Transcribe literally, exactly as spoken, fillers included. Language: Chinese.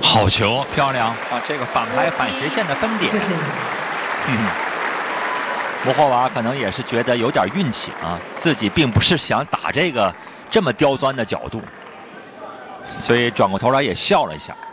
好球，漂亮啊！这个反拍反斜线的分点。嗯，穆霍娃可能也是觉得有点运气啊，自己并不是想打这个这么刁钻的角度，所以转过头来也笑了一下。